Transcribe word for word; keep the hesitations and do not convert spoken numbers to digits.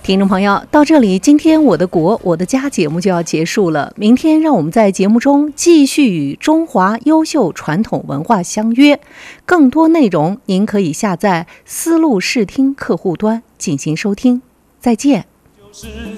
听众朋友，到这里，今天我的国我的家节目就要结束了。明天让我们在节目中继续与中华优秀传统文化相约。更多内容您可以下载思路视听客户端进行收听。再见。就是